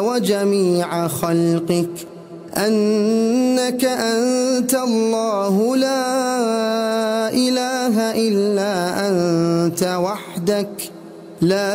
وجميع خلقك أنك أنت الله لا إله إلا أنت وحدك لا